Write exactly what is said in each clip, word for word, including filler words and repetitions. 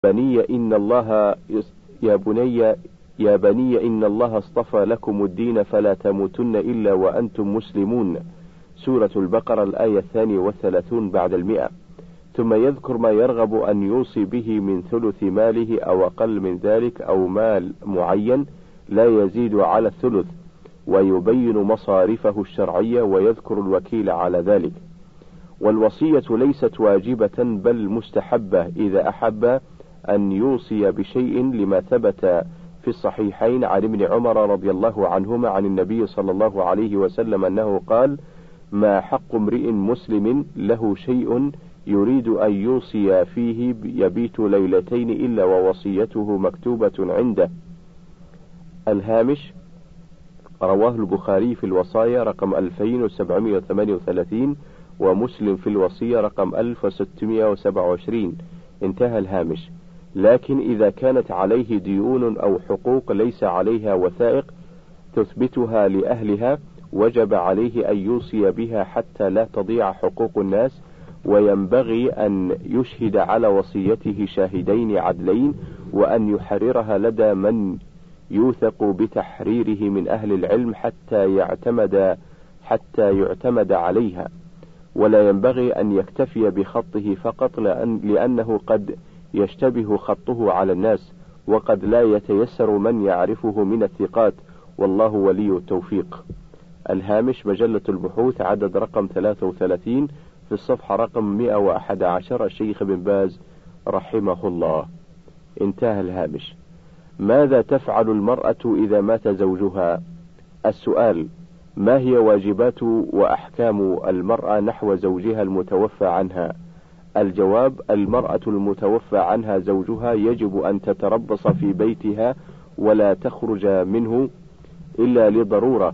بني إن الله يا بني يا بني إن الله اصطفى لكم الدين فلا تموتن إلا وأنتم مسلمون. سورة البقرة الآية الثانية والثلاثون بعد المئة. ثم يذكر ما يرغب أن يوصي به من ثلث ماله أو أقل من ذلك أو مال معين لا يزيد على الثلث، ويبين مصارفه الشرعية ويذكر الوكيل على ذلك. والوصية ليست واجبة بل مستحبة إذا أحب أن يوصي بشيء، لما ثبت في الصحيحين عن ابن عمر رضي الله عنهما عن النبي صلى الله عليه وسلم أنه قال: ما حق امرئ مسلم له شيء يريد أن يوصي فيه يبيت ليلتين إلا ووصيته مكتوبة عنده. الهامش: رواه البخاري في الوصايا رقم ألفين وسبعمائة وثمانية وثلاثين ومسلم في الوصية رقم ألف وستمائة وسبعة وعشرين. انتهى الهامش. لكن إذا كانت عليه ديون أو حقوق ليس عليها وثائق تثبتها لأهلها وجب عليه أن يوصي بها حتى لا تضيع حقوق الناس، وينبغي أن يشهد على وصيته شاهدين عدلين، وأن يحررها لدى من يوثق بتحريره من أهل العلم حتى يعتمد حتى يعتمد عليها. ولا ينبغي أن يكتفي بخطه فقط، لأن لأنه قد يشتبه خطه على الناس، وقد لا يتيسر من يعرفه من الثقات، والله ولي التوفيق. الهامش: مجلة البحوث عدد رقم ثلاثة وثلاثين في الصفحة رقم مئة وأحد عشر، الشيخ بن باز رحمه الله. انتهى الهامش. ماذا تفعل المرأة إذا مات زوجها؟ السؤال: ما هي واجبات وأحكام المرأة نحو زوجها المتوفى عنها؟ الجواب: المرأة المتوفى عنها زوجها يجب أن تتربص في بيتها ولا تخرج منه إلا لضرورة،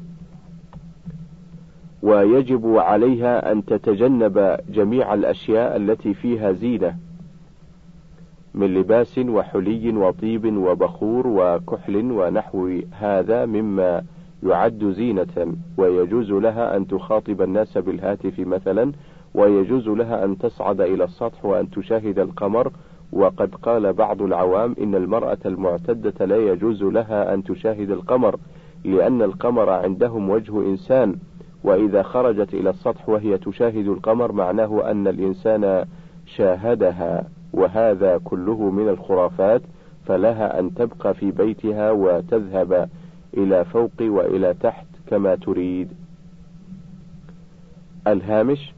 ويجب عليها أن تتجنب جميع الأشياء التي فيها زينة من لباس وحلي وطيب وبخور وكحل ونحو هذا مما يعد زينة، ويجوز لها أن تخاطب الناس بالهاتف مثلا، ويجوز لها أن تصعد إلى السطح وأن تشاهد القمر. وقد قال بعض العوام إن المرأة المعتدة لا يجوز لها أن تشاهد القمر، لأن القمر عندهم وجه إنسان، وإذا خرجت إلى السطح وهي تشاهد القمر معناه أن الإنسان شاهدها، وهذا كله من الخرافات، فلها أن تبقى في بيتها وتذهب إلى فوق وإلى تحت كما تريد. الهامش: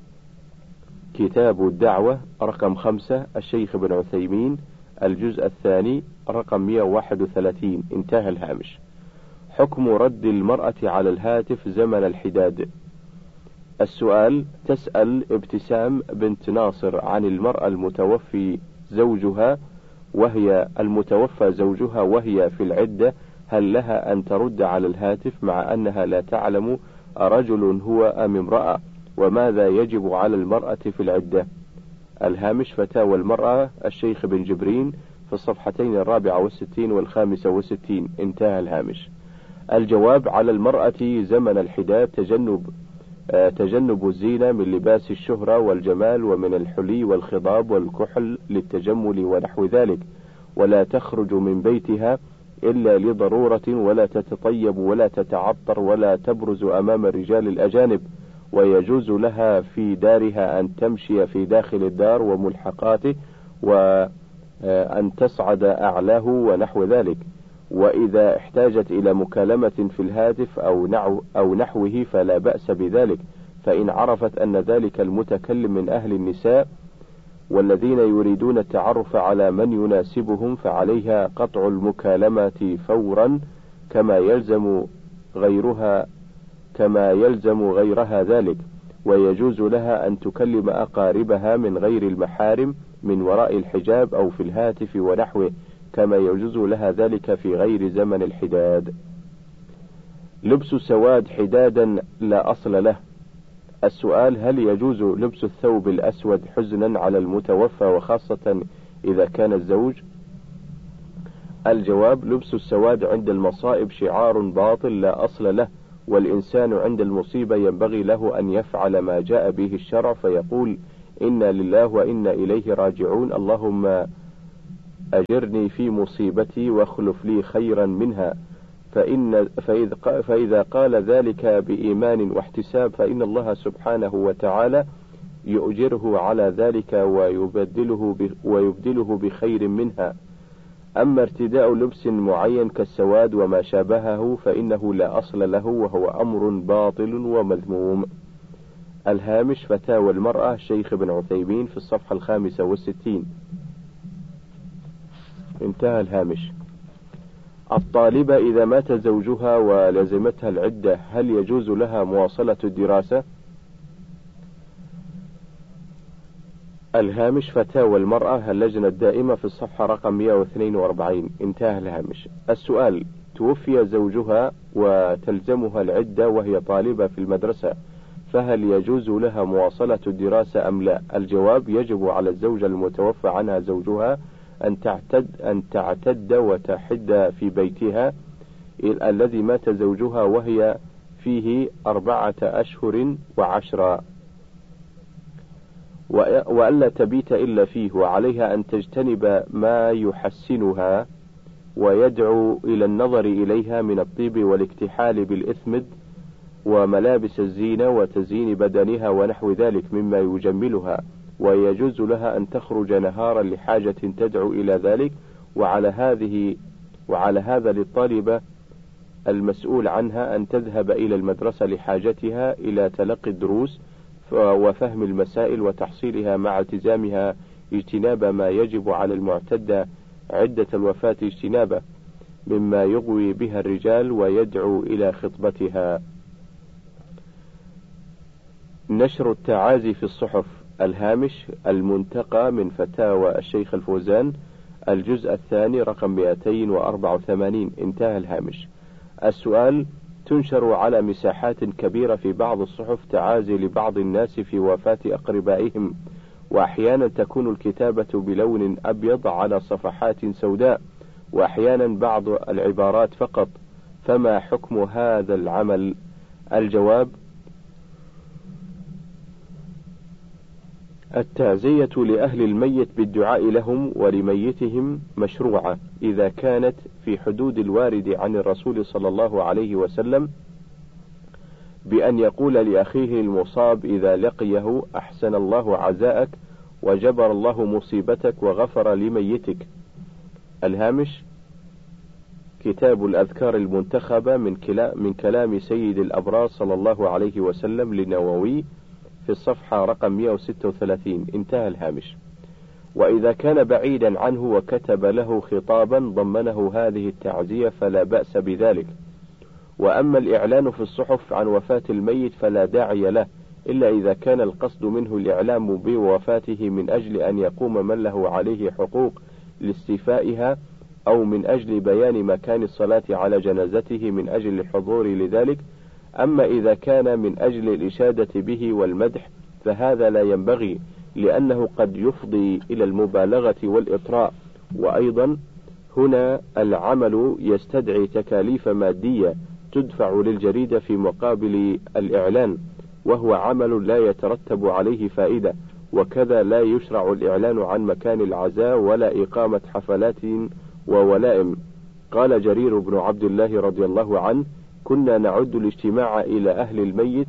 كتاب الدعوة رقم خمسة، الشيخ بن عثيمين، الجزء الثاني رقم مئة وواحد وثلاثين. انتهى الهامش. حكم رد المرأة على الهاتف زمن الحداد. السؤال: تسأل ابتسام بنت ناصر عن المرأة المتوفي زوجها وهي المتوفى زوجها وهي في العدة، هل لها أن ترد على الهاتف مع أنها لا تعلم رجل هو أم امرأة؟ وماذا يجب على المرأة في العدة؟ الهامش: فتاوى المرأة الشيخ بن جبرين في الصفحتين الرابعة والستين والخامسة والستين. انتهى الهامش. الجواب: على المرأة زمن الحداد تجنب آه تجنب الزينة من لباس الشهرة والجمال ومن الحلي والخضاب والكحل للتجمل ونحو ذلك، ولا تخرج من بيتها إلا لضرورة، ولا تتطيب ولا تتعطر ولا تبرز أمام الرجال الأجانب، ويجوز لها في دارها أن تمشي في داخل الدار وملحقاته وأن تصعد أعلاه ونحو ذلك. وإذا احتاجت إلى مكالمة في الهاتف أو نحو أو نحوه فلا بأس بذلك، فإن عرفت أن ذلك المتكلم من أهل النساء والذين يريدون التعرف على من يناسبهم فعليها قطع المكالمة فورا، كما يلزم غيرها كما يلزم غيرها ذلك. ويجوز لها أن تكلم أقاربها من غير المحارم من وراء الحجاب أو في الهاتف ونحوه، كما يجوز لها ذلك في غير زمن الحداد. لبس سواد حدادا لا أصل له. السؤال: هل يجوز لبس الثوب الأسود حزنا على المتوفى وخاصة إذا كان الزوج؟ الجواب: لبس السواد عند المصائب شعار باطل لا أصل له، والإنسان عند المصيبة ينبغي له أن يفعل ما جاء به الشرع فيقول: إنا لله وإنا إليه راجعون، اللهم أجرني في مصيبتي واخلف لي خيرا منها، فإن فإذ فإذا قال ذلك بإيمان واحتساب فإن الله سبحانه وتعالى يؤجره على ذلك ويبدله ويبدله بخير منها. أما ارتداء لبس معين كالسواد وما شابهه فإنه لا أصل له وهو أمر باطل ومذموم. الهامش فتاوى المرأة شيخ ابن عثيمين في الصفحة الخامسة والستين. انتهى الهامش. الطالبة إذا مات زوجها ولزمتها العدة هل يجوز لها مواصلة الدراسة؟ الهامش فتاوى المرأة اللجنة الدائمة في الصفحة رقم مئة واثنين وأربعين. انتهى الهامش. السؤال: توفي زوجها وتلزمها العدة وهي طالبة في المدرسة، فهل يجوز لها مواصلة الدراسة أم لا؟ الجواب: يجب على الزوجة المتوفى عنها زوجها أن تعتد أن تعتد وتحد في بيتها الذي مات زوجها وهي فيه أربعة أشهر وعشرة، وألا تبيت إلا فيه، وعليها أن تجتنب ما يحسنها ويدعو إلى النظر إليها من الطيب والاكتحال بالإثمد وملابس الزينة وتزيين بدنها ونحو ذلك مما يجملها، ويجوز لها أن تخرج نهارا لحاجة تدعو إلى ذلك. وعلى هذه وعلى هذا للطالبة المسؤول عنها أن تذهب إلى المدرسة لحاجتها إلى تلقي الدروس وفهم المسائل وتحصيلها مع التزامها اجتناب ما يجب على المعتدة عدة الوفاة اجتنابه مما يغوي بها الرجال ويدعو إلى خطبتها. نشر التعازي في الصحف. الهامش المنتقى من فتاوى الشيخ الفوزان الجزء الثاني رقم مئتين وأربعة وثمانين. انتهى الهامش. السؤال: تنشر على مساحات كبيرة في بعض الصحف تعازي لبعض الناس في وفاة أقربائهم، وأحيانا تكون الكتابة بلون أبيض على صفحات سوداء، وأحيانا بعض العبارات فقط، فما حكم هذا العمل؟ الجواب: التعزية لأهل الميت بالدعاء لهم ولميتهم مشروعة إذا كانت في حدود الوارد عن الرسول صلى الله عليه وسلم بأن يقول لأخيه المصاب إذا لقيه: أحسن الله عزاءك وجبر الله مصيبتك وغفر لميتك. الهامش كتاب الأذكار المنتخبة من, من كلام سيد الأبرار صلى الله عليه وسلم للنووي في الصفحة رقم مئة وستة وثلاثين. انتهى الهامش. وإذا كان بعيدا عنه وكتب له خطابا ضمنه هذه التعزية فلا بأس بذلك. وأما الإعلان في الصحف عن وفاة الميت فلا داعي له إلا إذا كان القصد منه الإعلام بوفاته من أجل أن يقوم من له عليه حقوق لاستيفائها، أو من أجل بيان مكان الصلاة على جنازته من أجل الحضور لذلك. أما إذا كان من أجل الإشادة به والمدح فهذا لا ينبغي، لأنه قد يفضي إلى المبالغة والإطراء. وأيضا هنا العمل يستدعي تكاليف مادية تدفع للجريدة في مقابل الإعلان، وهو عمل لا يترتب عليه فائدة. وكذا لا يشرع الإعلان عن مكان العزاء ولا إقامة حفلات وولائم. قال جرير بن عبد الله رضي الله عنه: كنا نعد الاجتماع إلى أهل الميت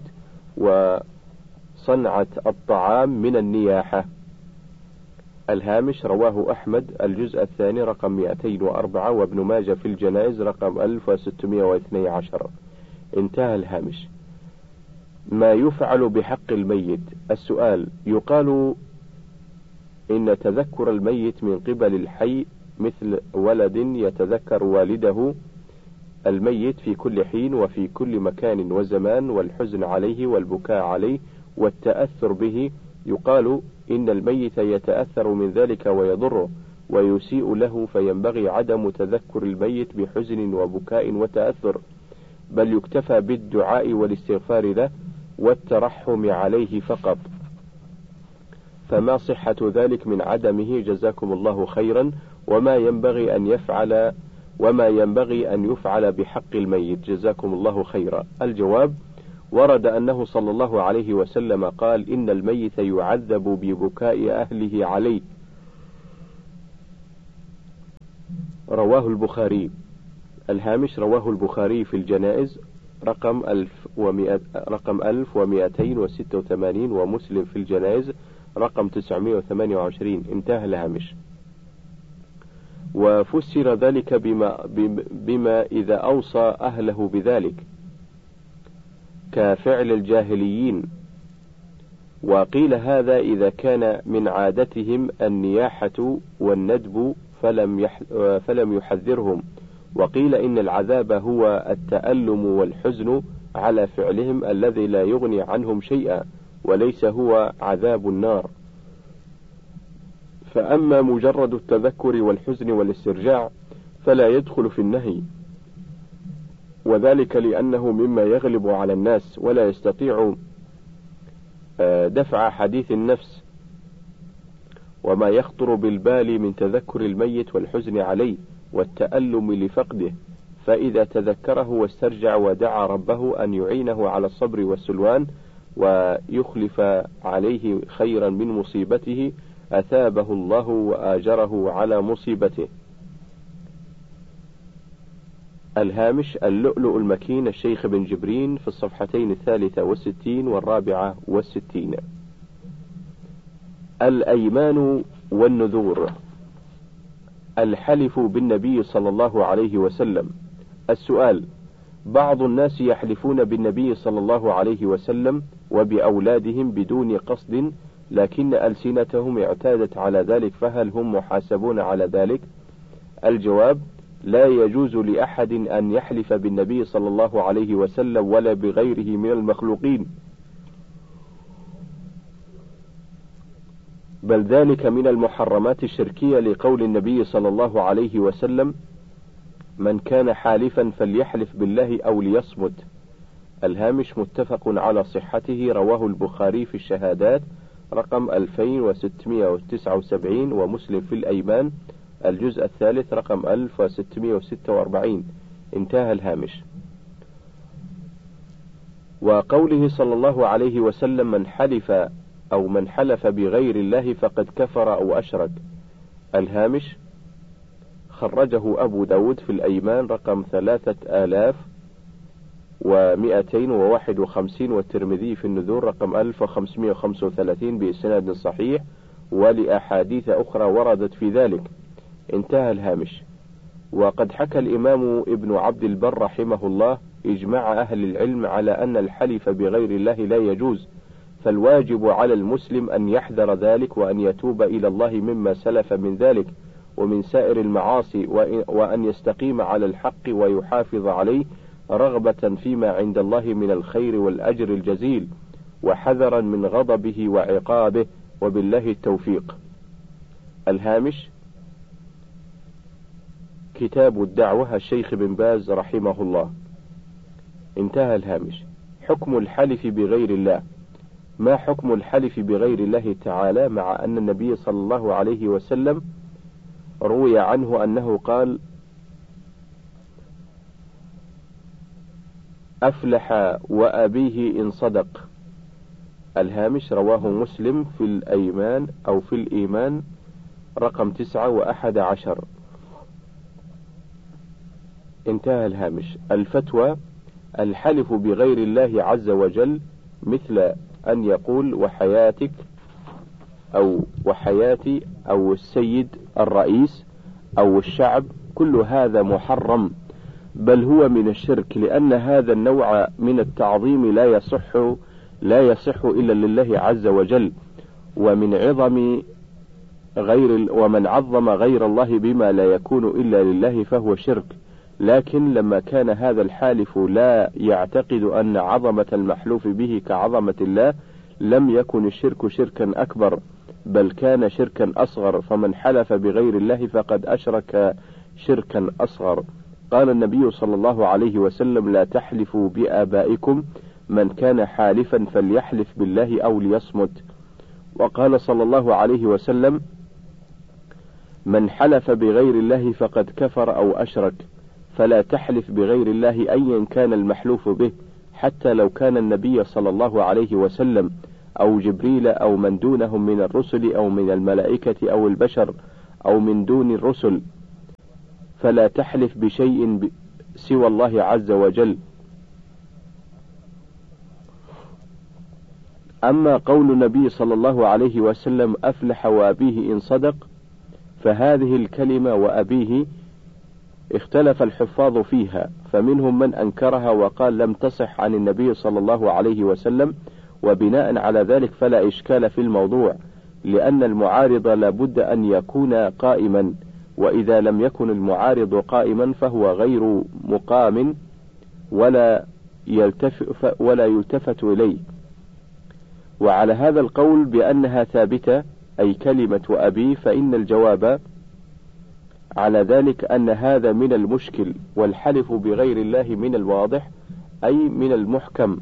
وصنعة الطعام من النياحة. الهامش رواه أحمد الجزء الثاني رقم مئتين وأربعة، وابن ماجه في الجنائز رقم ألف وستمئة واثني عشر. انتهى الهامش. ما يفعل بحق الميت. السؤال: يقال إن تذكر الميت من قبل الحي مثل ولد يتذكر والده الميت في كل حين وفي كل مكان وزمان، والحزن عليه والبكاء عليه والتأثر به. يقال إن الميت يتأثر من ذلك ويضره ويسيء له، فينبغي عدم تذكر الميت بحزن وبكاء وتأثر، بل يكتفى بالدعاء والاستغفار له والترحم عليه فقط. فما صحة ذلك من عدمه؟ جزاكم الله خيرا. وما ينبغي أن يفعل وما ينبغي أن يفعل بحق الميت؟ جزاكم الله خيرا. الجواب: ورد أنه صلى الله عليه وسلم قال: إن الميت يعذب ببكاء أهله عليه، رواه البخاري. الهامش: رواه البخاري في الجنائز رقم ألف ومئة رقم ألف ومئتين وستة وثمانين، ومسلم في الجنائز رقم تسعمائة وثمانية وعشرين. انتهى الهامش. وفسر ذلك بما, بما إذا أوصى أهله بذلك كفعل الجاهليين، وقيل هذا إذا كان من عادتهم النياحة والندب فلم, يح فلم يحذرهم، وقيل إن العذاب هو التألم والحزن على فعلهم الذي لا يغني عنهم شيئا، وليس هو عذاب النار. فأما مجرد التذكر والحزن والاسترجاع فلا يدخل في النهي، وذلك لأنه مما يغلب على الناس ولا يستطيع دفع حديث النفس وما يخطر بالبال من تذكر الميت والحزن عليه والتألم لفقده، فإذا تذكره واسترجع ودعا ربه أن يعينه على الصبر والسلوان ويخلف عليه خيرا من مصيبته أثابه الله وآجره على مصيبته. الهامش: اللؤلؤ المكين الشيخ بن جبرين في الصفحتين الثالثة والستين والرابعة والستين. الأيمان والنذور. الحلف بالنبي صلى الله عليه وسلم. السؤال: بعض الناس يحلفون بالنبي صلى الله عليه وسلم وبأولادهم بدون قصد، لكن ألسنتهم اعتادت على ذلك، فهل هم محاسبون على ذلك؟ الجواب: لا يجوز لأحد أن يحلف بالنبي صلى الله عليه وسلم ولا بغيره من المخلوقين، بل ذلك من المحرمات الشركية، لقول النبي صلى الله عليه وسلم: من كان حالفا فليحلف بالله أو ليصمت. الهامش: متفق على صحته، رواه البخاري في الشهادات رقم ألفين وستمائة وتسعة وسبعين، ومسلم في الأيمان الجزء الثالث رقم ألف وستمائة وستة وأربعين. انتهى الهامش. وقوله صلى الله عليه وسلم: من حلف أو من حلف بغير الله فقد كفر أو أشرك. الهامش: خرجه أبو داود في الأيمان رقم ثلاثة آلاف ومئتين وواحد وخمسين، والترمذي في النذور رقم ألف وخمسمائة وخمسة وثلاثين بإسناد صحيح، ولأحاديث أخرى وردت في ذلك. انتهى الهامش. وقد حكى الإمام ابن عبد البر رحمه الله إجماع أهل العلم على أن الحلف بغير الله لا يجوز، فالواجب على المسلم أن يحذر ذلك وأن يتوب إلى الله مما سلف من ذلك ومن سائر المعاصي، وأن يستقيم على الحق ويحافظ عليه رغبة فيما عند الله من الخير والأجر الجزيل، وحذرا من غضبه وعقابه، وبالله التوفيق. الهامش: كتاب الدعوة الشيخ بن باز رحمه الله. انتهى الهامش. حكم الحلف بغير الله. ما حكم الحلف بغير الله تعالى، مع أن النبي صلى الله عليه وسلم روي عنه أنه قال: أفلح وأبيه إن صدق. الهامش: رواه مسلم في الأيمان أو في الإيمان رقم تسعة وأحد عشر. انتهى الهامش. الفتوى: الحلف بغير الله عز وجل مثل أن يقول وحياتك أو وحياتي أو السيد الرئيس أو الشعب، كل هذا محرم، بل هو من الشرك، لأن هذا النوع من التعظيم لا يصح لا يصح إلا لله عز وجل، ومن عظم غير ومن عظم غير الله بما لا يكون إلا لله فهو شرك. لكن لما كان هذا الحالف لا يعتقد أن عظمة المحلوف به كعظمة الله، لم يكن الشرك شركا أكبر، بل كان شركا أصغر، فمن حلف بغير الله فقد أشرك شركا أصغر. قال النبي صلى الله عليه وسلم: لا تحلفوا بآبائكم، من كان حالفا فليحلف بالله أو ليصمت. وقال صلى الله عليه وسلم: من حلف بغير الله فقد كفر أو أشرك. فلا تحلف بغير الله أيا كان المحلوف به، حتى لو كان النبي صلى الله عليه وسلم أو جبريل أو من دونهم من الرسل أو من الملائكة أو البشر أو من دون الرسل، فلا تحلف بشيء سوى الله عز وجل. أما قول النبي صلى الله عليه وسلم أفلح وأبيه إن صدق، فهذه الكلمة وأبيه اختلف الحفاظ فيها، فمنهم من أنكرها وقال لم تصح عن النبي صلى الله عليه وسلم، وبناء على ذلك فلا إشكال في الموضوع، لأن المعارض لابد أن يكون قائما، وإذا لم يكن المعارض قائما فهو غير مقام ولا يلتفت, ولا يلتفت إليه. وعلى هذا القول بأنها ثابتة أي كلمة أبي، فإن الجواب على ذلك أن هذا من المشكل، والحلف بغير الله من الواضح أي من المحكم،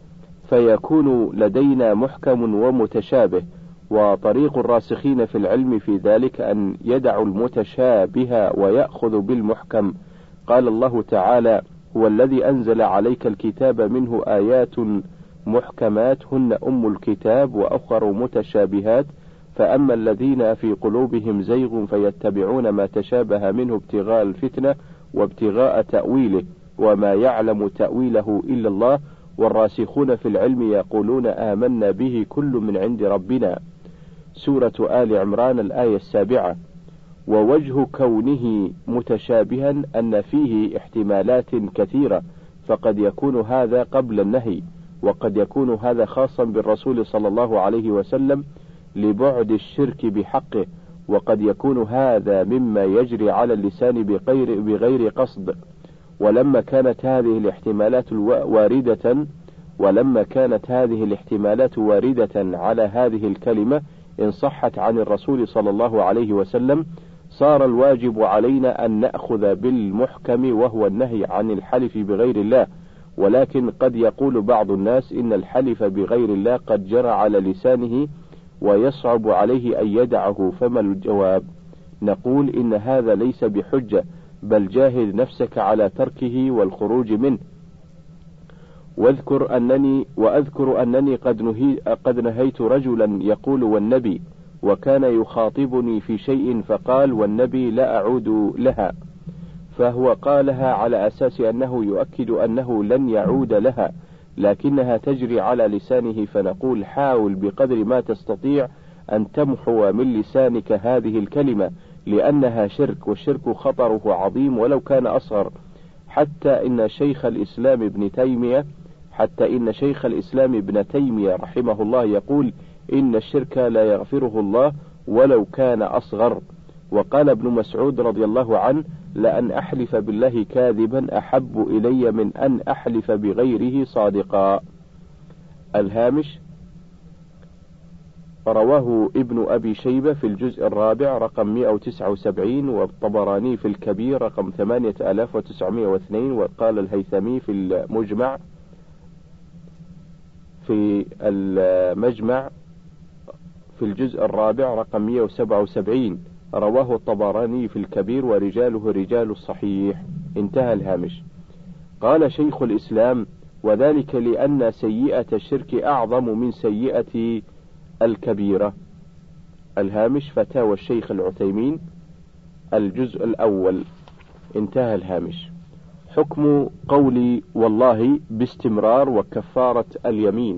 فيكون لدينا محكم ومتشابه، وطريق الراسخين في العلم في ذلك أن يدعوا المتشابه ويأخذ بالمحكم. قال الله تعالى: هو الذي أنزل عليك الكتاب منه آيات محكمات هن أم الكتاب وأخر متشابهات، فأما الذين في قلوبهم زيغ فيتبعون ما تشابه منه ابتغاء الفتنة وابتغاء تأويله وما يعلم تأويله إلا الله، والراسخون في العلم يقولون آمنا به كل من عند ربنا. سورة آل عمران الآية السابعة. ووجه كونه متشابها أن فيه احتمالات كثيرة، فقد يكون هذا قبل النهي، وقد يكون هذا خاصا بالرسول صلى الله عليه وسلم لبعد الشرك بحقه، وقد يكون هذا مما يجري على اللسان بغير, بغير قصد. ولما كانت هذه الاحتمالات واردة ولما كانت هذه الاحتمالات واردة على هذه الكلمة إن صحت عن الرسول صلى الله عليه وسلم، صار الواجب علينا أن نأخذ بالمحكم وهو النهي عن الحلف بغير الله. ولكن قد يقول بعض الناس إن الحلف بغير الله قد جرى على لسانه ويصعب عليه أن يدعه، فما الجواب؟ نقول إن هذا ليس بحجة، بل جاهد نفسك على تركه والخروج منه. واذكر أنني وأذكر أنني قد, نهي قد نهيت رجلا يقول والنبي، وكان يخاطبني في شيء فقال والنبي لا أعود لها، فهو قالها على أساس أنه يؤكد أنه لن يعود لها، لكنها تجري على لسانه، فنقول حاول بقدر ما تستطيع أن تمحو من لسانك هذه الكلمة، لأنها شرك، والشرك خطره عظيم ولو كان أصغر. حتى إن شيخ الإسلام ابن تيمية حتى إن شيخ الإسلام ابن تيمية رحمه الله يقول إن الشرك لا يغفره الله ولو كان أصغر. وقال ابن مسعود رضي الله عنه: لأن أحلف بالله كاذبا أحب إلي من أن أحلف بغيره صادقا. الهامش: رواه ابن أبي شيبة في الجزء الرابع رقم مئة وتسعة وسبعين، والطبراني في الكبير رقم ثمانية آلاف وتسعمئة واثنين، وقال الهيثمي في المجمع في المجمع في الجزء الرابع رقم مئة وسبعة وسبعين، رواه الطبراني في الكبير ورجاله رجال الصحيح. انتهى الهامش. قال شيخ الإسلام: وذلك لأن سيئة الشرك أعظم من سيئة الكبيرة. الهامش: فتاوى الشيخ العثيمين الجزء الأول. انتهى الهامش. حكم قولي والله باستمرار وكفارة اليمين.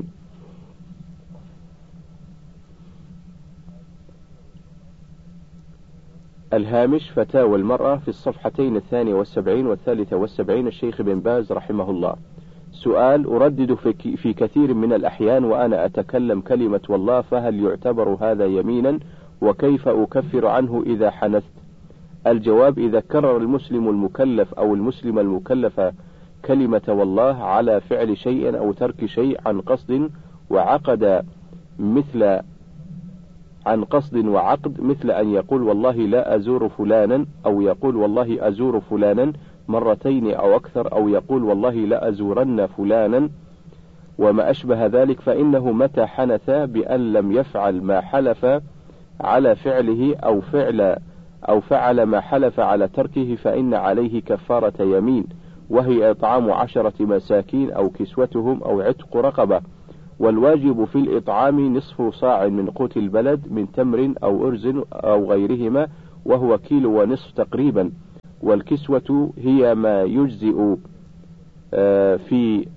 الهامش: فتاوى المرأة في الصفحتين الثانية والسبعين والثالثة والسبعين، الشيخ بن باز رحمه الله. سؤال: أردد في كثير من الأحيان وأنا أتكلم كلمة والله، فهل يعتبر هذا يمينا؟ وكيف أكفر عنه إذا حنثت؟ الجواب: إذا كرر المسلم المكلف أو المسلم المكلفة كلمة والله على فعل شيء أو ترك شيء عن قصد وعقد مثل عن قصد وعقد مثل أن يقول والله لا أزور فلانا، أو يقول والله أزور فلانا مرتين أو أكثر، أو يقول والله لا أزورن فلانا وما أشبه ذلك، فإنه متى حنث بأن لم يفعل ما حلف على فعله أو فعل أو فعل ما حلف على تركه فإن عليه كفارة يمين، وهي إطعام عشرة مساكين أو كسوتهم أو عتق رقبة. والواجب في الإطعام نصف صاع من قوت البلد من تمر أو أرز أو غيرهما، وهو كيلو ونصف تقريبا. والكسوة هي ما يجزئ في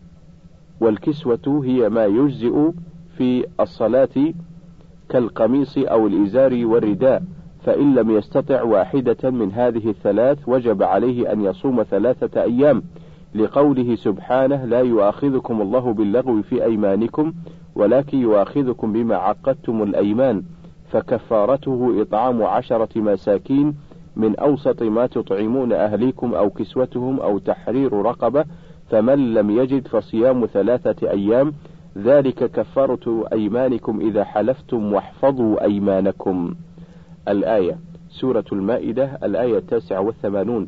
والكسوة هي ما يجزئ في الصلاة كالقميص أو الإزار والرداء، فإن لم يستطع واحدة من هذه الثلاث وجب عليه أن يصوم ثلاثة أيام، لقوله سبحانه: لا يؤاخذكم الله باللغو في أيمانكم ولكن يؤاخذكم بما عقدتم الأيمان، فكفارته إطعام عشرة مساكين من أوسط ما تطعمون أهليكم أو كسوتهم أو تحرير رقبة، فمن لم يجد فصيام ثلاثة أيام، ذلك كفارة أيمانكم إذا حلفتم واحفظوا أيمانكم. الآية سورة المائدة الآية التاسعة والثمانون.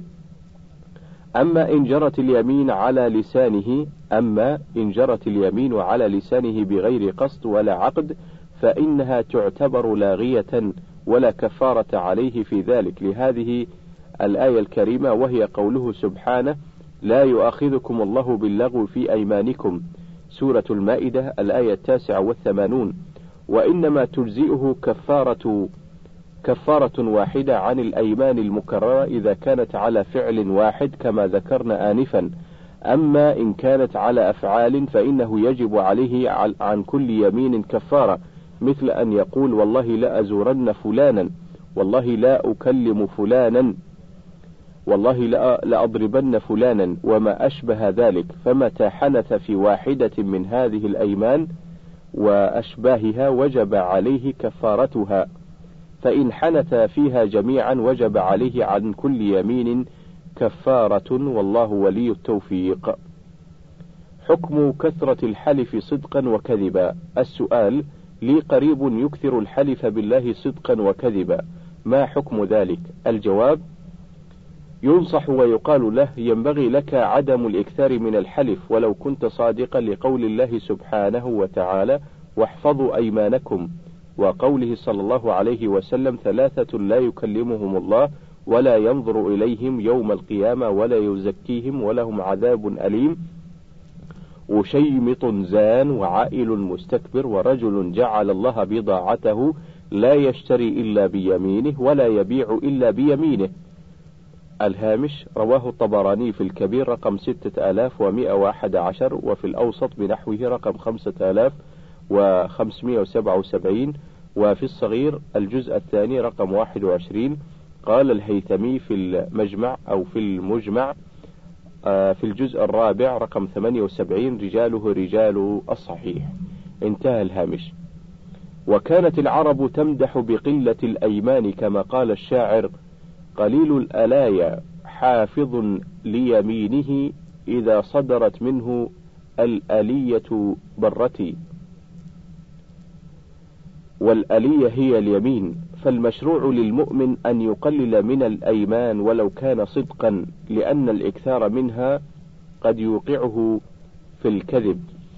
أما إن جرت اليمين على لسانه أما إن جرت اليمين على لسانه بغير قصد ولا عقد فإنها تعتبر لاغية ولا كفارة عليه في ذلك، لهذه الآية الكريمة وهي قوله سبحانه: لا يؤاخذكم الله باللغو في أيمانكم، سورة المائدة الآية التاسعة والثمانون. وإنما تجزئه كفارة كفارة واحدة عن الأيمان المكررة إذا كانت على فعل واحد كما ذكرنا آنفا. أما إن كانت على أفعال فإنه يجب عليه عن كل يمين كفارة، مثل أن يقول: والله لا أزورن فلانا، والله لا أكلم فلانا، والله لا لأضربن فلانا، وما أشبه ذلك. فمتى حنث في واحدة من هذه الأيمان وأشباهها وجب عليه كفارتها، فإن حنث فيها جميعا وجب عليه عن كل يمين كفارة، والله ولي التوفيق. حكم كثرة الحلف صدقا وكذبا. السؤال: لي قريب يكثر الحلف بالله صدقا وكذبا، ما حكم ذلك؟ الجواب: ينصح ويقال له: ينبغي لك عدم الإكثار من الحلف ولو كنت صادقا، لقول الله سبحانه وتعالى: واحفظوا أيمانكم، وقوله صلى الله عليه وسلم: ثلاثة لا يكلمهم الله ولا ينظر إليهم يوم القيامة ولا يزكيهم ولهم عذاب أليم: وشيمط زان، وعائل مستكبر، ورجل جعل الله بضاعته لا يشتري إلا بيمينه ولا يبيع إلا بيمينه. الهامش: رواه الطبراني في الكبير رقم ستة آلاف ومئة وأحد عشر، وفي الأوسط بنحوه رقم خمسة آلاف وخمسمائة وسبعة وسبعين، وفي الصغير الجزء الثاني رقم واحد وعشرين. قال الهيثمي في المجمع أو في المجمع في الجزء الرابع رقم ثمانية وسبعين: رجاله رجال الصحيح. انتهى الهامش. وكانت العرب تمدح بقلة الأيمان كما قال الشاعر: قليل الألايا حافظ ليمينه إذا صدرت منه الألية برتي. والألية هي اليمين، فالمشروع للمؤمن أن يقلل من الأيمان ولو كان صدقا، لأن الإكثار منها قد يوقعه في الكذب.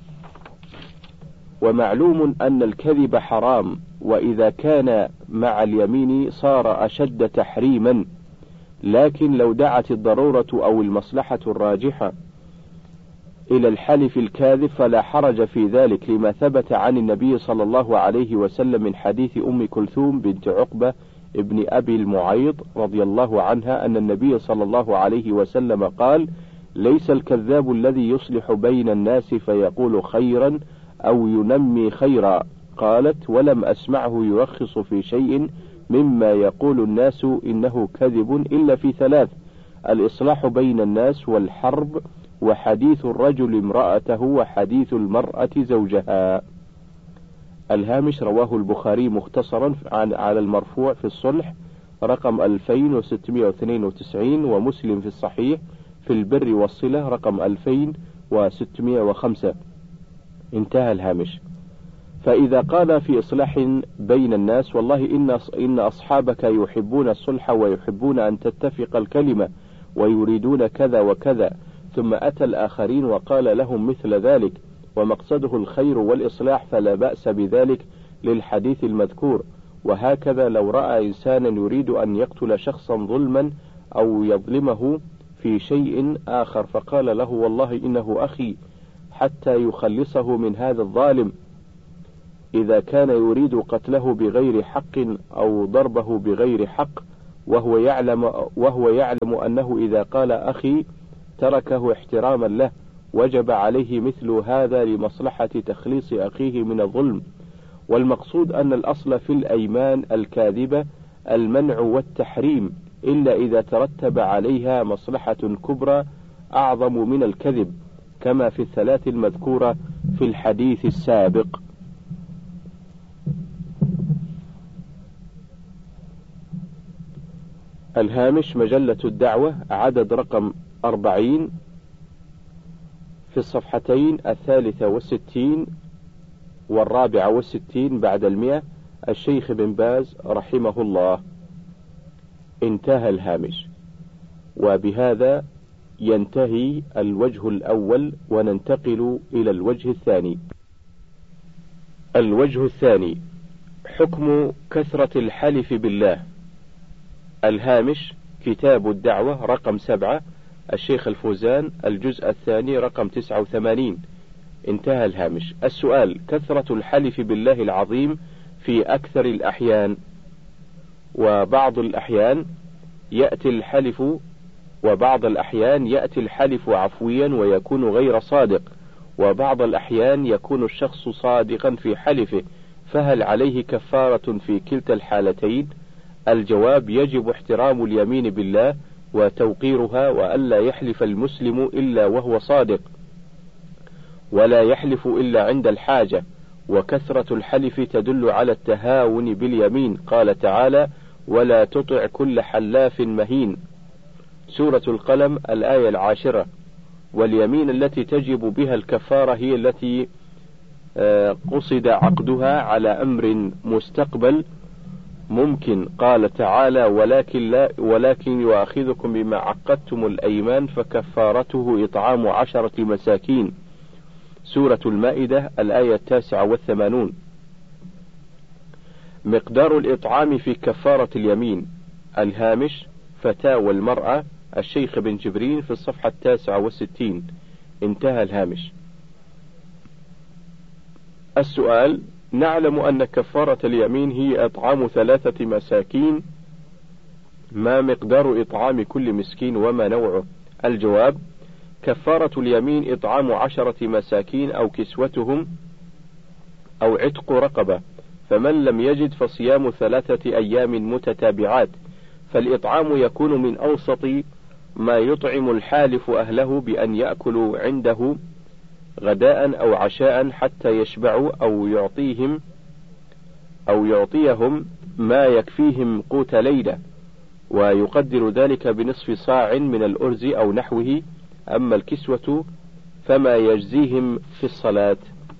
ومعلوم أن الكذب حرام، وإذا كان مع اليمين صار أشد تحريما، لكن لو دعت الضرورة أو المصلحة الراجحة إلى الحلف الكاذب فلا حرج في ذلك، لما ثبت عن النبي صلى الله عليه وسلم من حديث أم كلثوم بنت عقبة ابن أبي المعيط رضي الله عنها أن النبي صلى الله عليه وسلم قال: ليس الكذاب الذي يصلح بين الناس فيقول خيرا أو ينمي خيرا. قالت: ولم أسمعه يرخص في شيء مما يقول الناس إنه كذب إلا في ثلاث: الإصلاح بين الناس، والحرب، وحديث الرجل امرأته، وحديث المرأة زوجها. الهامش: رواه البخاري مختصرا على المرفوع في الصلح رقم ألفين وستمائة واثنين وتسعين، ومسلم في الصحيح في البر والصلة رقم ألفين وستمائة وخمسة. انتهى الهامش. فإذا قال في إصلاح بين الناس: والله إن إن أصحابك يحبون الصلح ويحبون أن تتفق الكلمة ويريدون كذا وكذا، ثم أتى الآخرين وقال لهم مثل ذلك ومقصده الخير والإصلاح، فلا بأس بذلك للحديث المذكور. وهكذا لو رأى إنسانا يريد أن يقتل شخصا ظلما أو يظلمه في شيء آخر فقال له: والله إنه أخي، حتى يخلصه من هذا الظالم، إذا كان يريد قتله بغير حق أو ضربه بغير حق، وهو يعلم, وهو يعلم أنه إذا قال أخي تركه احتراما له، وجب عليه مثل هذا لمصلحة تخليص أخيه من الظلم. والمقصود أن الأصل في الأيمان الكاذبة المنع والتحريم، إلا إذا ترتب عليها مصلحة كبرى أعظم من الكذب، كما في الثلاث المذكورة في الحديث السابق. الهامش مجلة الدعوة عدد رقم أربعين في الصفحتين الثالثة والستين والرابعة والستين بعد المئة، الشيخ بن باز رحمه الله. انتهى الهامش. وبهذا ينتهي الوجه الأول، وننتقل إلى الوجه الثاني. الوجه الثاني: حكم كثرة الحلف بالله. الهامش كتاب الدعوة رقم سبعة، الشيخ الفوزان، الجزء الثاني رقم تسعة وثمانين. انتهى الهامش. السؤال: كثرة الحلف بالله العظيم في أكثر الأحيان. وبعض الأحيان يأتي الحلف وبعض الأحيان يأتي الحلف عفويا ويكون غير صادق، وبعض الأحيان يكون الشخص صادقا في حلفه، فهل عليه كفارة في كلتا الحالتين؟ الجواب: يجب احترام اليمين بالله وتوقيرها، وألا يحلف المسلم إلا وهو صادق، ولا يحلف إلا عند الحاجة. وكثرة الحلف تدل على التهاون باليمين، قال تعالى: ولا تطع كل حلاف مهين، سورة القلم الآية العاشرة. واليمين التي تجب بها الكفارة هي التي قصد عقدها على أمر مستقبل ممكن، قال تعالى: ولكن, لا ولكن يؤاخذكم بما عقدتم الأيمان فكفارته إطعام عشرة مساكين، سورة المائدة الآية التاسعة والثمانون. مقدار الإطعام في كفارة اليمين. الهامش فتاوى المرأة، الشيخ بن جبرين، في الصفحة التاسعة والستين. انتهى الهامش. السؤال: نعلم أن كفارة اليمين هي إطعام ثلاثة مساكين، ما مقدار إطعام كل مسكين وما نوعه؟ الجواب: كفارة اليمين إطعام عشرة مساكين أو كسوتهم أو عتق رقبة، فمن لم يجد فصيام ثلاثة أيام متتابعات. فالإطعام يكون من أوسط ما يطعم الحالف أهله بأن يأكلوا عنده غداء أو عشاء حتى يشبعوا، أو يعطيهم أو يعطيهم ما يكفيهم قوت ليلة، ويقدر ذلك بنصف صاع من الأرز أو نحوه. أما الكسوة فما يجزيهم في الصلاة.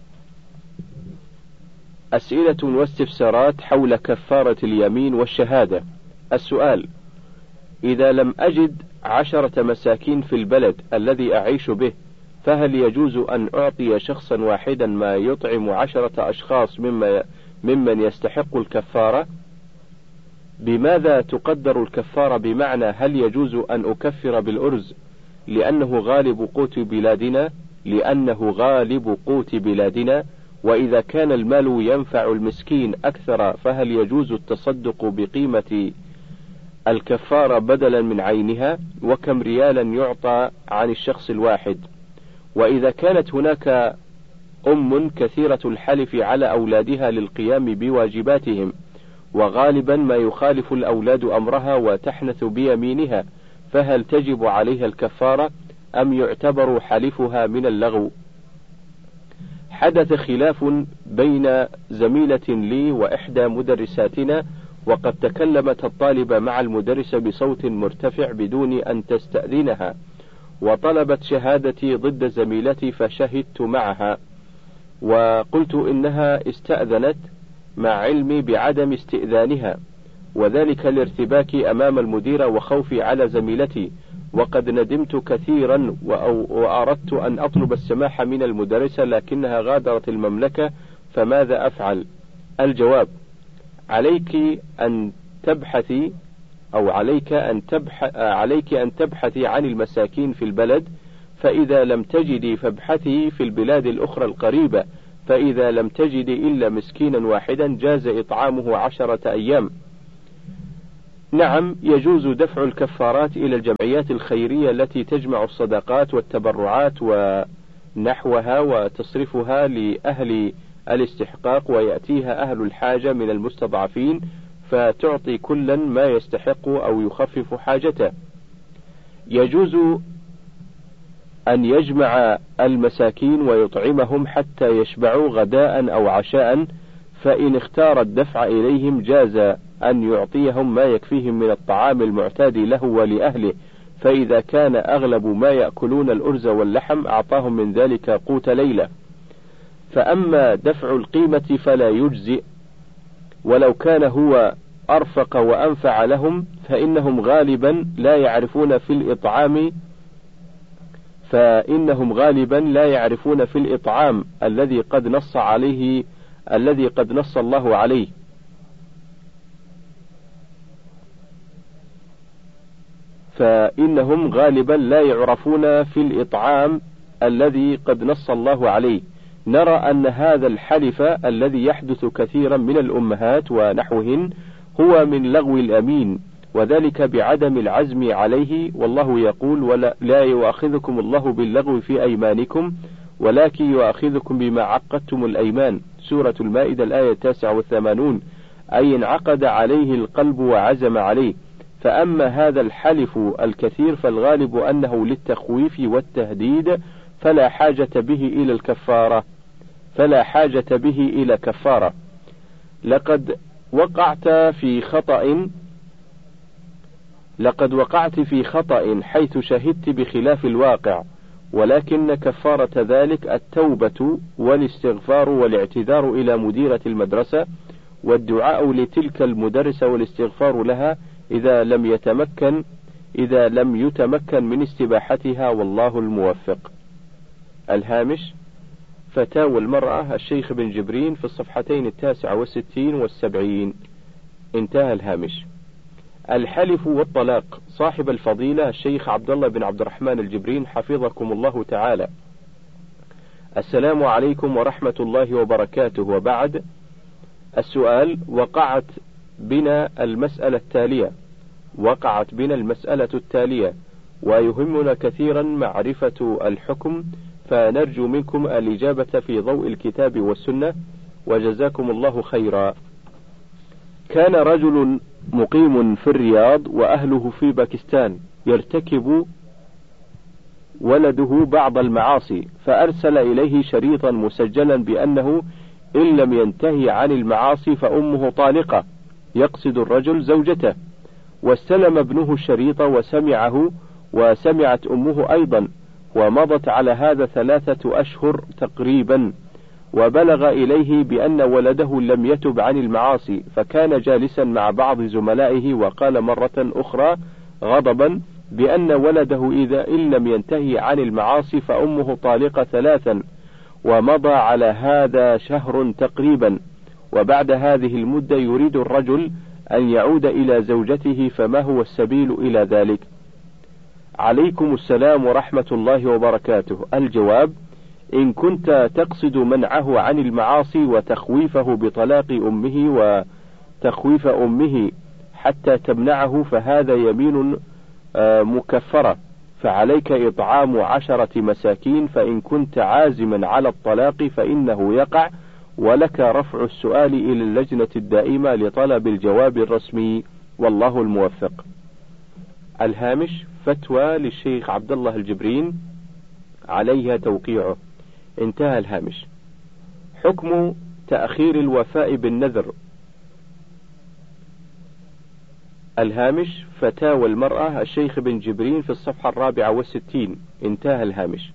أسئلة واستفسارات حول كفارة اليمين والشهادة. السؤال: إذا لم أجد عشرة مساكين في البلد الذي أعيش به، فهل يجوز أن أعطي شخصا واحدا ما يطعم عشرة أشخاص مما ممن يستحق الكفارة؟ بماذا تقدر الكفارة؟ بمعنى هل يجوز أن أكفر بالأرز لأنه غالب قوت بلادنا لأنه غالب قوت بلادنا وإذا كان المال ينفع المسكين أكثر فهل يجوز التصدق بقيمة الكفارة بدلا من عينها؟ وكم ريالا يعطى عن الشخص الواحد؟ وإذا كانت هناك أم كثيرة الحلف على أولادها للقيام بواجباتهم، وغالبا ما يخالف الأولاد أمرها وتحنث بيمينها، فهل تجب عليها الكفارة أم يعتبر حلفها من اللغو؟ حدث خلاف بين زميلة لي وإحدى مدرساتنا، وقد تكلمت الطالبة مع المدرسة بصوت مرتفع بدون أن تستأذنها، وطلبت شهادتي ضد زميلتي فشهدت معها، وقلت إنها استأذنت مع علمي بعدم استئذانها، وذلك لارتباكي أمام المديرة وخوفي على زميلتي، وقد ندمت كثيرا وأردت أن أطلب السماح من المدرسة لكنها غادرت المملكة، فماذا أفعل؟ الجواب: عليك أن تبحثي أو عليك أن تبحث عليك أن تبحثي عن المساكين في البلد، فإذا لم تجدي فابحثي في البلاد الأخرى القريبة، فإذا لم تجدي إلا مسكينا واحدا جاز إطعامه عشرة أيام. نعم، يجوز دفع الكفارات إلى الجمعيات الخيرية التي تجمع الصدقات والتبرعات ونحوها وتصرفها لأهل الاستحقاق، ويأتيها أهل الحاجة من المستضعفين فتعطي كلا ما يستحق أو يخفف حاجته. يجوز أن يجمع المساكين ويطعمهم حتى يشبعوا غداء أو عشاء، فإن اختار الدفع إليهم جاز أن يعطيهم ما يكفيهم من الطعام المعتاد له ولأهله، فإذا كان أغلب ما يأكلون الأرز واللحم أعطاهم من ذلك قوت ليلة. فأما دفع القيمة فلا يجزئ، ولو كان هو أرفق وأنفع لهم فإنهم غالبا لا يعرفون في الإطعام فإنهم غالبا لا يعرفون في الإطعام الذي قد نص عليه الذي قد نص الله عليه، فإنهم غالبا لا يعرفون في الإطعام الذي قد نص الله عليه. نرى أن هذا الحلف الذي يحدث كثيرا من الأمهات ونحوهن هو من لغو الأمين، وذلك بعدم العزم عليه، والله يقول: ولا لا يؤاخذكم الله باللغو في أيمانكم ولكن يؤاخذكم بما عقدتم الأيمان، سورة المائدة الآية التاسعة والثمانون، أي انعقد عليه القلب وعزم عليه. فأما هذا الحلف الكثير فالغالب أنه للتخويف والتهديد، فلا حاجة به إلى الكفارة فلا حاجة به إلى كفارة. لقد وقعت في خطأ لقد وقعت في خطأ حيث شهدت بخلاف الواقع، ولكن كفارة ذلك التوبة والاستغفار والاعتذار إلى مديرة المدرسة والدعاء لتلك المدرسة والاستغفار لها إذا لم يتمكن إذا لم يتمكن من استباحتها، والله الموفق. الهامش: فتاوى المرأة الشيخ بن جبرين في الصفحتين التاسعة والستين والسبعين. انتهى الهامش. الحلف والطلاق. صاحب الفضيلة الشيخ عبد الله بن عبد الرحمن الجبرين حفظكم الله تعالى. السلام عليكم ورحمة الله وبركاته، وبعد. السؤال: وقعت بنا المسألة التالية وقعت بنا المسألة التالية ويهمنا كثيرا معرفة الحكم، فنرجو منكم الإجابة في ضوء الكتاب والسنة، وجزاكم الله خيرا. كان رجل مقيم في الرياض وأهله في باكستان يرتكب ولده بعض المعاصي، فأرسل إليه شريطا مسجلا بأنه إن لم ينتهي عن المعاصي فأمه طالقة، يقصد الرجل زوجته. واستلم ابنه الشريط وسمعه وسمعت أمه أيضا، ومضت على هذا ثلاثة أشهر تقريبا، وبلغ إليه بأن ولده لم يتب عن المعاصي، فكان جالسا مع بعض زملائه وقال مرة أخرى غضبا بأن ولده إذا إن لم ينتهي عن المعاصي فأمه طالقة ثلاثا، ومضى على هذا شهر تقريبا، وبعد هذه المدة يريد الرجل أن يعود إلى زوجته، فما هو السبيل إلى ذلك؟ عليكم السلام ورحمة الله وبركاته. الجواب: إن كنت تقصد منعه عن المعاصي وتخويفه بطلاق أمه وتخويف أمه حتى تمنعه فهذا يمين مكفرة، فعليك إطعام عشرة مساكين، فإن كنت عازما على الطلاق فإنه يقع، ولك رفع السؤال إلى اللجنة الدائمة لطلب الجواب الرسمي، والله الموفق. الهامش: فتوى للشيخ عبد الله الجبرين عليها توقيعه. انتهى الهامش. حكم تأخير الوفاء بالنذر. الهامش: فتاوى المرأة الشيخ بن جبرين في الصفحة الرابعة والستين. انتهى الهامش.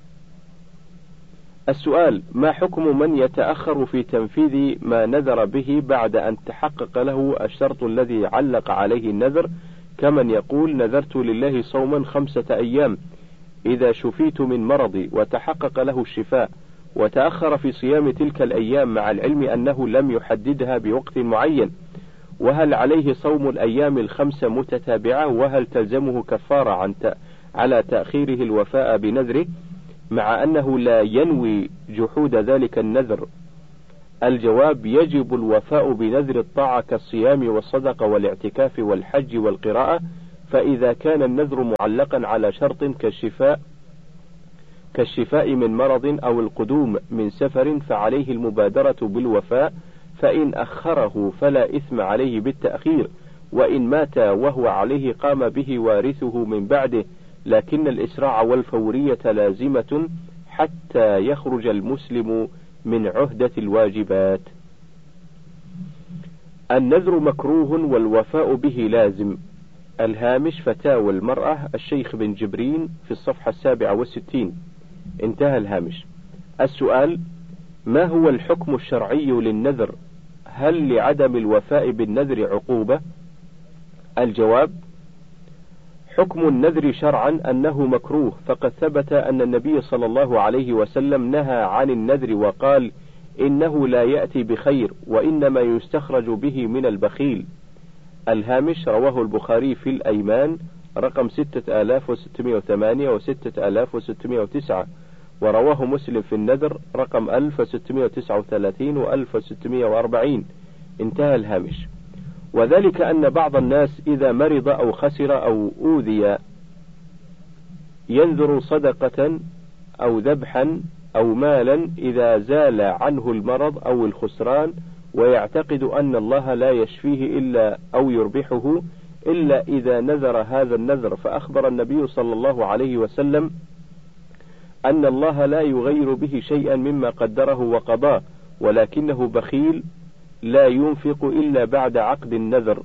السؤال: ما حكم من يتأخر في تنفيذ ما نذر به بعد أن تحقق له الشرط الذي علق عليه النذر، كمن يقول: نذرت لله صوما خمسة أيام إذا شفيت من مرضي، وتحقق له الشفاء، وتأخر في صيام تلك الأيام مع العلم أنه لم يحددها بوقت معين، وهل عليه صوم الأيام الخمسة متتابعة؟ وهل تلزمه كفارة عن على تأخيره الوفاء بنذره مع أنه لا ينوي جحود ذلك النذر؟ الجواب: يجب الوفاء بنذر الطاعة كالصيام والصدقة والاعتكاف والحج والقراءة، فإذا كان النذر معلقا على شرط كالشفاء كالشفاء من مرض أو القدوم من سفر فعليه المبادرة بالوفاء، فإن أخره فلا إثم عليه بالتأخير، وإن مات وهو عليه قام به وارثه من بعده، لكن الإسراع والفورية لازمة حتى يخرج المسلم من عهدة الواجبات. النذر مكروه والوفاء به لازم. الهامش: فتاوى المرأة الشيخ بن جبرين في الصفحة السابعة والستين. انتهى الهامش. السؤال: ما هو الحكم الشرعي للنذر؟ هل لعدم الوفاء بالنذر عقوبة؟ الجواب: حكم النذر شرعا أنه مكروه، فقد ثبت أن النبي صلى الله عليه وسلم نهى عن النذر وقال: إنه لا يأتي بخير وإنما يستخرج به من البخيل. الهامش: رواه البخاري في الأيمان رقم ستة آلاف وستمائة وثمانية وستة آلاف وستمائة وتسعة، ورواه مسلم في النذر رقم ألف وستمائة وتسعة وثلاثين وألف وستمائة وأربعين. انتهى الهامش. وذلك أن بعض الناس إذا مرض أو خسر أو أوذي ينذر صدقة أو ذبحا أو مالا إذا زال عنه المرض أو الخسران، ويعتقد أن الله لا يشفيه إلا أو يربحه إلا إذا نذر هذا النذر، فأخبر النبي صلى الله عليه وسلم أن الله لا يغير به شيئا مما قدره وقضاه، ولكنه بخيل لا ينفق إلا بعد عقد النذر.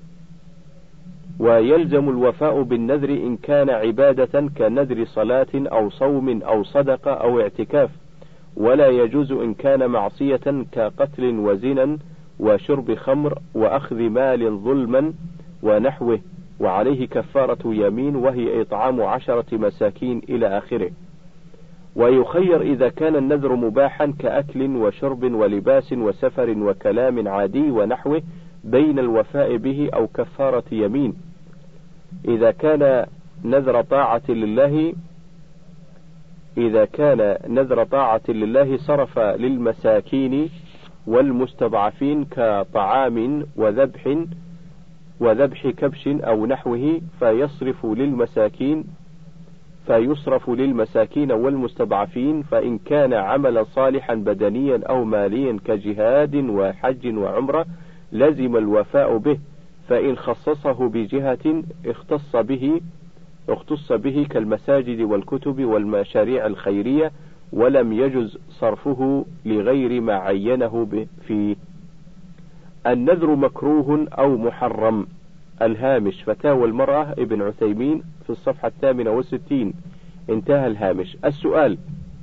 ويلزم الوفاء بالنذر إن كان عبادة كنذر صلاة أو صوم أو صدقة أو اعتكاف، ولا يجوز إن كان معصية كقتل وزنا وشرب خمر وأخذ مال ظلما ونحوه، وعليه كفارة يمين وهي إطعام عشرة مساكين إلى آخره. ويخير إذا كان النذر مباحا كأكل وشرب ولباس وسفر وكلام عادي ونحوه بين الوفاء به أو كفارة يمين. إذا كان نذر طاعة لله إذا كان نذر طاعة لله صرف للمساكين والمستضعفين كطعام وذبح وذبح كبش أو نحوه، فيصرف للمساكين فيصرف للمساكين والمستضعفين، فإن كان عملا صالحا بدنيا أو ماليا كجهاد وحج وعمرة لزم الوفاء به، فإن خصصه بجهة اختص به اختص به كالمساجد والكتب والمشاريع الخيرية، ولم يجز صرفه لغير ما عينه فيه. النذر مكروه أو محرم. الهامش: فتاوى المرأة ابن عثيمين في الصفحة الثامنة والستين. انتهى الهامش. السؤال: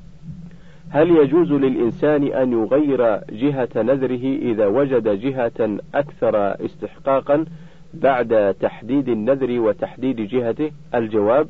هل يجوز للإنسان أن يغير جهة نذره إذا وجد جهة أكثر استحقاقا بعد تحديد النذر وتحديد جهته؟ الجواب: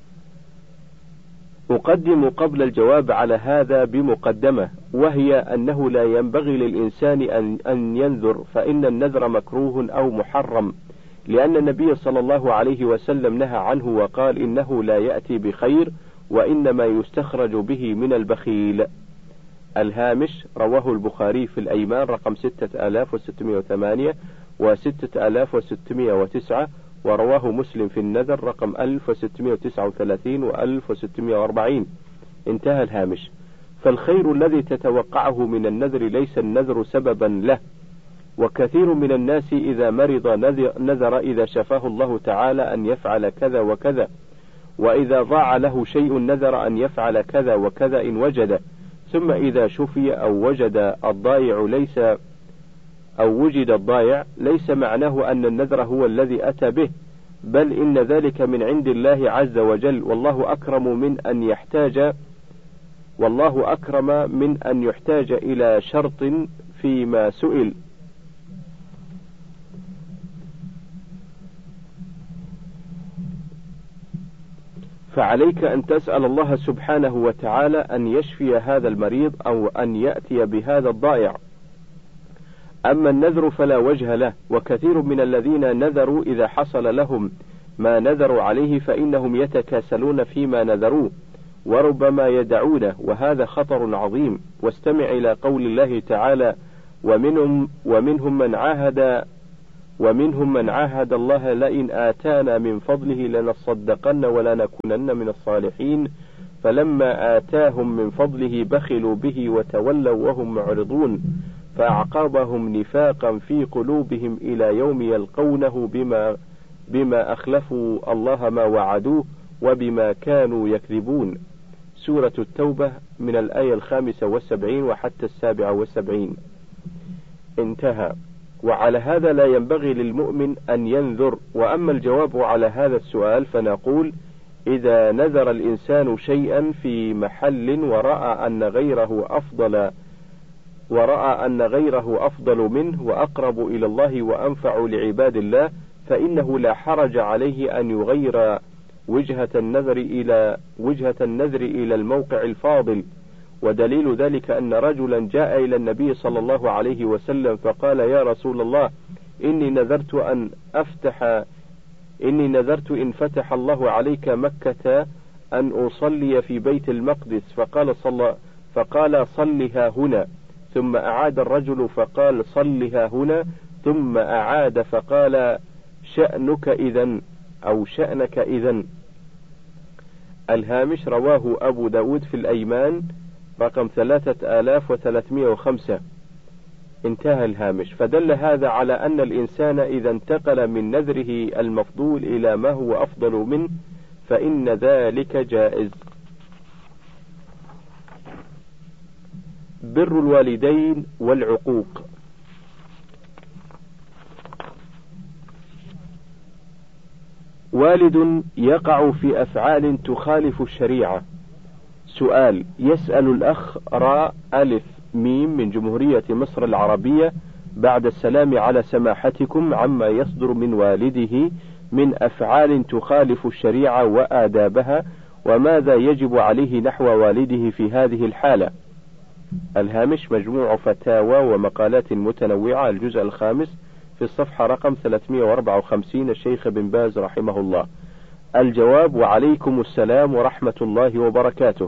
أقدم قبل الجواب على هذا بمقدمة، وهي أنه لا ينبغي للإنسان أن, أن ينذر، فإن النذر مكروه أو محرم، لأن النبي صلى الله عليه وسلم نهى عنه وقال: إنه لا يأتي بخير وإنما يستخرج به من البخيل. الهامش: رواه البخاري في الأيمان رقم ستة آلاف وستمائة وثمانية وستة آلاف وستمائة وتسعة، ورواه مسلم في النذر رقم ألف وستمائة وتسعة وثلاثين وألف وستمائة وأربعين. انتهى الهامش. فالخير الذي تتوقعه من النذر ليس النذر سببا له، وكثير من الناس إذا مرض نذر إذا شفاه الله تعالى أن يفعل كذا وكذا، وإذا ضاع له شيء نذر أن يفعل كذا وكذا إن وجد، ثم إذا شفي أو وجد الضائع ليس أو وجد الضائع ليس معناه أن النذر هو الذي أتى به، بل إن ذلك من عند الله عز وجل، والله أكرم من أن يحتاج والله أكرم من أن يحتاج إلى شرط فيما سئل. فعليك أن تسأل الله سبحانه وتعالى أن يشفي هذا المريض أو أن يأتي بهذا الضائع. أما النذر فلا وجه له، وكثير من الذين نذروا إذا حصل لهم ما نذروا عليه فإنهم يتكاسلون فيما نذروه وربما يدعونه، وهذا خطر عظيم. واستمع إلى قول الله تعالى: ومنهم, ومنهم من عاهد ومنهم من عاهد الله لئن آتانا من فضله لنصدقن ولنكونن من الصالحين فلما آتاهم من فضله بخلوا به وتولوا وهم معرضون فأعقبهم نفاقا في قلوبهم إلى يوم يلقونه بما, بما أخلفوا الله ما وعدوه وبما كانوا يكذبون. سورة التوبة من الآية الخامسة والسبعين وحتى السابعة والسبعين. انتهى. وعلى هذا لا ينبغي للمؤمن أن ينذر. وأما الجواب على هذا السؤال فنقول: إذا نذر الإنسان شيئا في محل ورأى أن غيره أفضل ورأى أن غيره أفضل منه وأقرب إلى الله وأنفع لعباد الله فإنه لا حرج عليه أن يغير وجهة النذر إلى وجهة النذر إلى الموقع الفاضل. ودليل ذلك أن رجلا جاء إلى النبي صلى الله عليه وسلم فقال: يا رسول الله، إني نذرت أن أفتح إني نذرت إن فتح الله عليك مكة أن أصلي في بيت المقدس، فقال صلى فقال صلها هنا، ثم أعاد الرجل فقال صلها هنا، ثم أعاد فقال شأنك إذن أو شأنك إذن. الهامش: رواه أبو داود في الأيمان رقم ثلاثة آلاف وثلاثمائة وخمسة. انتهى الهامش. فدل هذا على أن الإنسان إذا انتقل من نذره المفضول إلى ما هو أفضل منه فإن ذلك جائز. بر الوالدين والعقوق. والد يقع في أفعال تخالف الشريعة. سؤال: يسأل الأخ راء ألف ميم من جمهورية مصر العربية بعد السلام على سماحتكم عما يصدر من والده من أفعال تخالف الشريعة وآدابها، وماذا يجب عليه نحو والده في هذه الحالة؟ الهامش: مجموع فتاوى ومقالات متنوعة، الجزء الخامس في الصفحة رقم ثلاثمائة وأربعة وخمسين، الشيخ بن باز رحمه الله. الجواب: وعليكم السلام ورحمة الله وبركاته.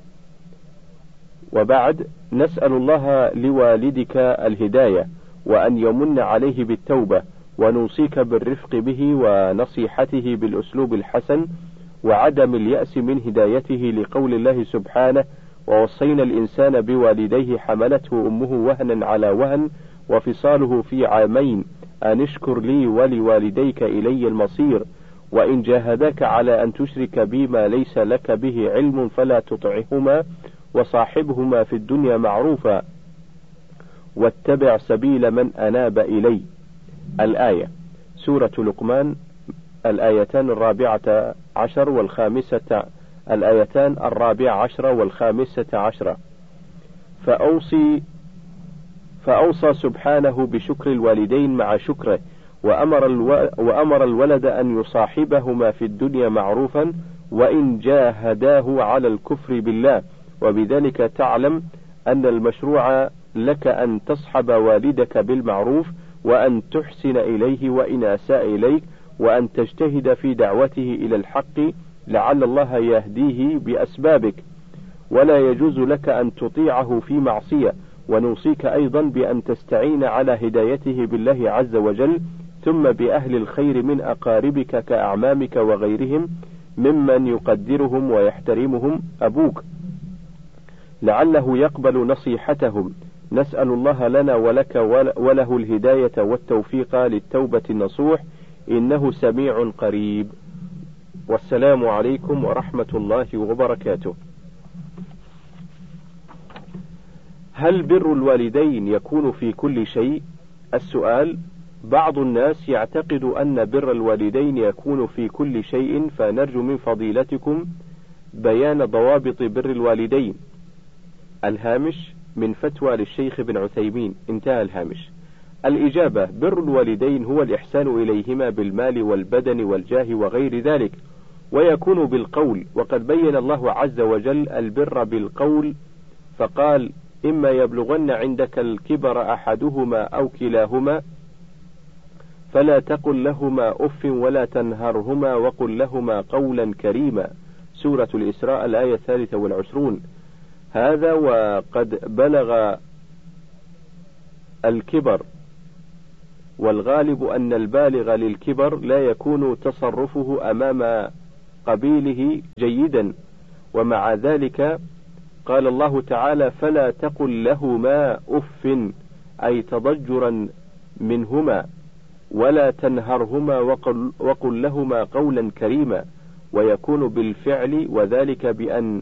وبعد، نسأل الله لوالدك الهداية وأن يمن عليه بالتوبة، ونوصيك بالرفق به ونصيحته بالأسلوب الحسن وعدم اليأس من هدايته، لقول الله سبحانه: ووصينا الإنسان بوالديه حملته أمه وهنا على وهن وفصاله في عامين أن اشكر لي ولوالديك إلي المصير، وإن جاهداك على أن تشرك بي ما ليس لك به علم فلا تطعهما وصاحبهما في الدنيا معروفا واتبع سبيل من أناب إلي. الآية. سورة لقمان الآيتان الرابعة عشر والخامسة الآيتان الرابعة عشر والخامسة عشرة. فأوصي فأوصى سبحانه بشكر الوالدين مع شكره، وأمر, الو... وأمر الولد أن يصاحبهما في الدنيا معروفا وإن جاهداه على الكفر بالله، وبذلك تعلم أن المشروع لك أن تصحب والدك بالمعروف وأن تحسن إليه وإن أساء إليك، وأن تجتهد في دعوته إلى الحق لعل الله يهديه بأسبابك، ولا يجوز لك أن تطيعه في معصية. ونوصيك أيضا بأن تستعين على هدايته بالله عز وجل، ثم بأهل الخير من أقاربك كأعمامك وغيرهم ممن يقدرهم ويحترمهم أبوك لعله يقبل نصيحتهم. نسأل الله لنا ولك وله الهداية والتوفيق للتوبة النصوح، إنه سميع قريب. والسلام عليكم ورحمة الله وبركاته. هل بر الوالدين يكون في كل شيء؟ السؤال: بعض الناس يعتقد أن بر الوالدين يكون في كل شيء، فنرجو من فضيلتكم بيان ضوابط بر الوالدين. الهامش: من فتوى للشيخ بن عثيمين. انتهى الهامش. الإجابة: بر الوالدين هو الإحسان إليهما بالمال والبدن والجاه وغير ذلك، ويكون بالقول، وقد بين الله عز وجل البر بالقول فقال: إما يبلغن عندك الكبر أحدهما أو كلاهما فلا تقل لهما أف ولا تنهرهما وقل لهما قولا كريما. سورة الإسراء الآية الثالثة والعشرون. هذا وقد بلغ الكبر، والغالب أن البالغ للكبر لا يكون تصرفه أمام قبيله جيدا، ومع ذلك قال الله تعالى: فلا تقل لهما أف، أي تضجرا منهما، ولا تنهرهما وقل, وقل لهما قولا كريما. ويكون بالفعل، وذلك بأن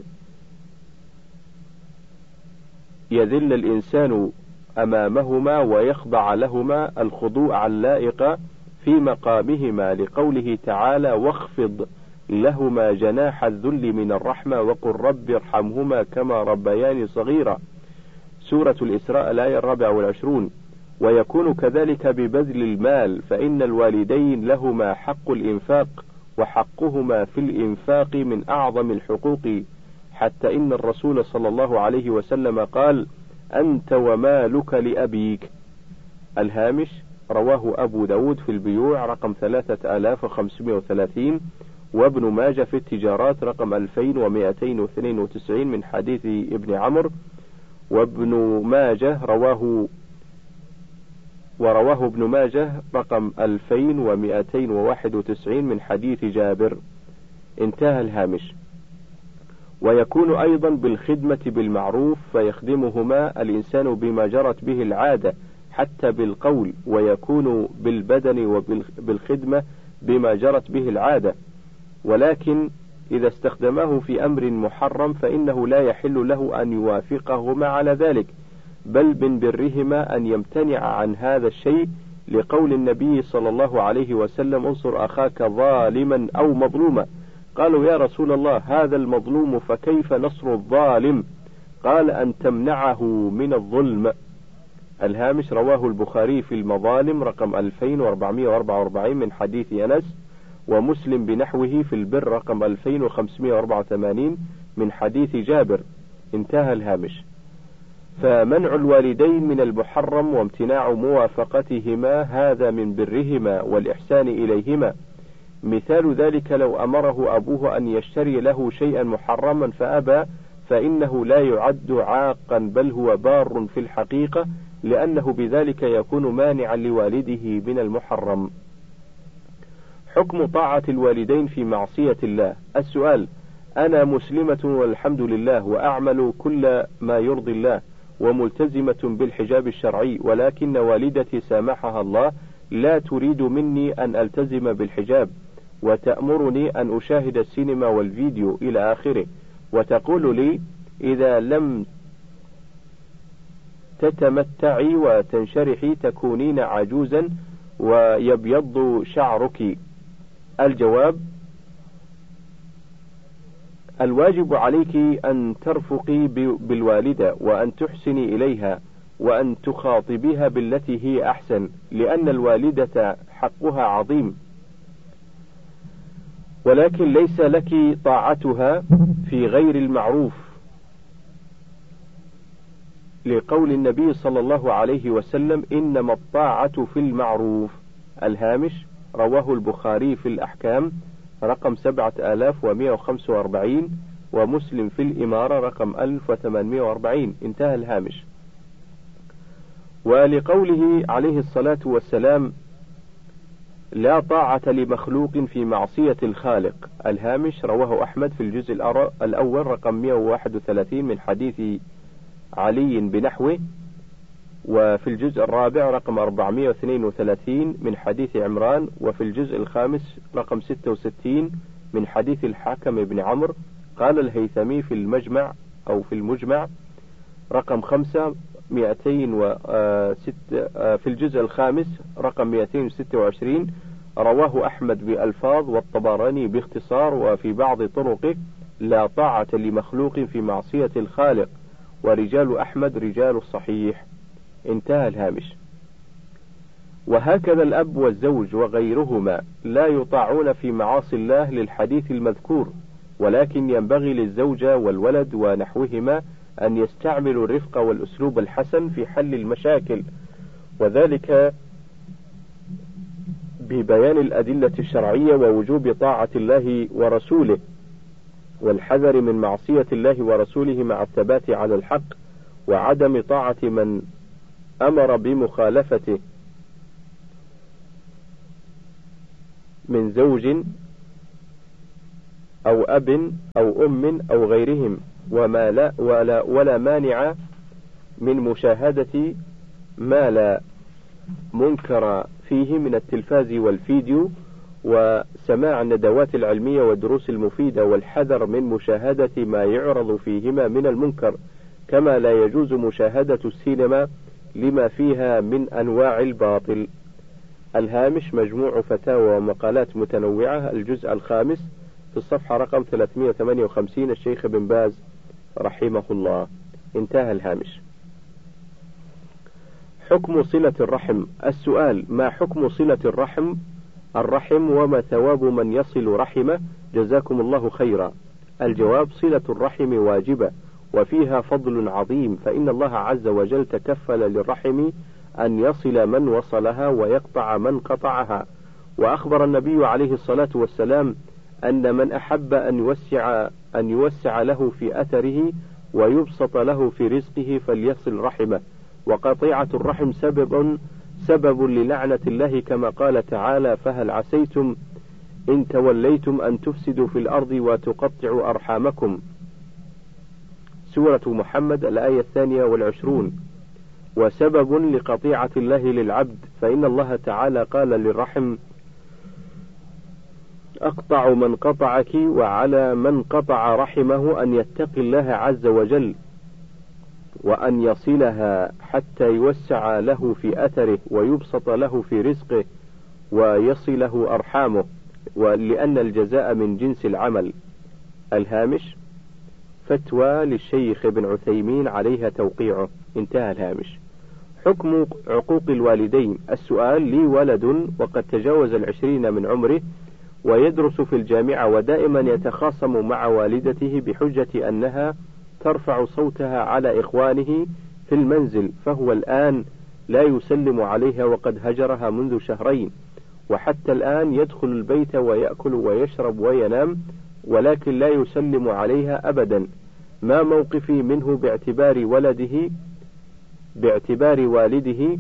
يذل الإنسان أمامهما ويخضع لهما الخضوع اللائق في مقامهما، لقوله تعالى: واخفض لهما جناح الذل من الرحمة وقل رب ارحمهما كما ربياني صغيرا، سورة الإسراء الآية الرابعة والعشرون. ويكون كذلك ببذل المال، فإن الوالدين لهما حق الإنفاق، وحقهما في الإنفاق من أعظم الحقوق، حتى إن الرسول صلى الله عليه وسلم قال: أنت ومالك لأبيك. الهامش: رواه أبو داود في البيوع رقم ثلاثة آلاف وخمسمائة وثلاثين، وابن ماجه في التجارات رقم ألفين ومائتين واثنين وتسعين من حديث ابن عمرو، وابن ماجه رواه ورواه ابن ماجه رقم ألفين ومائتين وواحد وتسعين من حديث جابر. انتهى الهامش. ويكون أيضا بالخدمة بالمعروف، فيخدمهما الإنسان بما جرت به العادة حتى بالقول، ويكون بالبدن وبالخدمة بما جرت به العادة، ولكن إذا استخدمه في أمر محرم فإنه لا يحل له أن يوافقهما على ذلك، بل من برهما أن يمتنع عن هذا الشيء، لقول النبي صلى الله عليه وسلم: انصر أخاك ظالما أو مظلوما. قالوا: يا رسول الله، هذا المظلوم فكيف نصر الظالم؟ قال: أن تمنعه من الظلم. الهامش: رواه البخاري في المظالم رقم ألفين وأربعمائة وأربعة وأربعين من حديث أنس، ومسلم بنحوه في البر رقم ألفين وخمسمائة وأربعة وثمانين من حديث جابر. انتهى الهامش. فمنع الوالدين من المحرم وامتناع موافقتهما هذا من برهما والإحسان إليهما. مثال ذلك: لو أمره أبوه أن يشتري له شيئا محرما فأبى، فإنه لا يعد عاقا، بل هو بار في الحقيقة، لأنه بذلك يكون مانعا لوالده من المحرم. حكم طاعة الوالدين في معصية الله. السؤال: أنا مسلمة والحمد لله، وأعمل كل ما يرضي الله، وملتزمة بالحجاب الشرعي، ولكن والدتي سامحها الله لا تريد مني أن ألتزم بالحجاب، وتأمرني أن أشاهد السينما والفيديو إلى آخره، وتقول لي: إذا لم تتمتعي وتنشرحي تكونين عجوزا ويبيض شعرك. الجواب: الواجب عليك أن ترفقي بالوالدة، وأن تحسني إليها، وأن تخاطبيها بالتي هي أحسن، لأن الوالدة حقها عظيم، ولكن ليس لك طاعتها في غير المعروف، لقول النبي صلى الله عليه وسلم: إنما الطاعة في المعروف. الهامش: رواه البخاري في الأحكام رقم سبعة آلاف ومائة وخمسة وأربعين، ومسلم في الإمارة رقم ألف وثمانمائة وأربعين. انتهى الهامش. ولقوله عليه الصلاة والسلام: لا طاعة لمخلوق في معصية الخالق. الهامش: رواه أحمد في الجزء الأول رقم مائة وواحد وثلاثين من حديث علي بنحوه، وفي الجزء الرابع رقم أربعمائة واثنين وثلاثين من حديث عمران، وفي الجزء الخامس رقم ستة وستين من حديث الحاكم بن عمرو. قال الهيثمي في المجمع أو في المجمع رقم خمسة مئتين وستة في الجزء الخامس رقم مئتين وستة وعشرين. رواه أحمد بألفاظ والطبراني باختصار، وفي بعض طرقه: لا طاعة لمخلوق في معصية الخالق، ورجال أحمد رجال الصحيح. انتهى الهامش. وهكذا الأب والزوج وغيرهما لا يطاعون في معاصي الله للحديث المذكور، ولكن ينبغي للزوجة والولد ونحوهما أن يستعملوا الرفق والأسلوب الحسن في حل المشاكل، وذلك ببيان الأدلة الشرعية ووجوب طاعة الله ورسوله، والحذر من معصية الله ورسوله مع الثبات على الحق، وعدم طاعة من أمر بمخالفته من زوج أو أب أو أم أو غيرهم، وما لا ولا, ولا مانع من مشاهدة ما لا منكر فيه من التلفاز والفيديو وسماع الندوات العلمية والدروس المفيدة، والحذر من مشاهدة ما يعرض فيهما من المنكر، كما لا يجوز مشاهدة السينما لما فيها من أنواع الباطل. الهامش مجموع فتاوى ومقالات متنوعة، الجزء الخامس، في الصفحة رقم ثلاثمائة وثمانية وخمسين، الشيخ بن باز رحمه الله. انتهى الهامش. حكم صلة الرحم. السؤال: ما حكم صلة الرحم الرحم وما ثواب من يصل رحمه؟ جزاكم الله خيرا. الجواب: صلة الرحم واجبة وفيها فضل عظيم، فإن الله عز وجل تكفل للرحم أن يصل من وصلها ويقطع من قطعها، وأخبر النبي عليه الصلاة والسلام أن من أحب أن يوسع أن يوسع له في أثره ويبسط له في رزقه فليصل رحمه، وقطيعة الرحم سبب سبب للعنة الله، كما قال تعالى: فهل عسيتم إن توليتم أن تفسدوا في الأرض وتقطعوا أرحامكم. سورة محمد الآية الثانية والعشرون. وسبب لقطيعة الله للعبد، فإن الله تعالى قال للرحم: أقطع من قطعك، وعلى من قطع رحمه أن يتقي الله عز وجل وأن يصلها حتى يوسع له في أثره ويبسط له في رزقه ويصله أرحامه، ولأن الجزاء من جنس العمل. الهامش فتوى للشيخ ابن عثيمين عليها توقيعه. انتهى الهامش. حكم عقوق الوالدين. السؤال: لي ولد وقد تجاوز العشرين من عمره ويدرس في الجامعة، ودائما يتخاصم مع والدته بحجة أنها ترفع صوتها على إخوانه في المنزل، فهو الآن لا يسلم عليها وقد هجرها منذ شهرين، وحتى الآن يدخل البيت ويأكل ويشرب وينام، ولكن لا يسلم عليها أبدا. ما موقفي منه باعتبار ولده باعتبار والده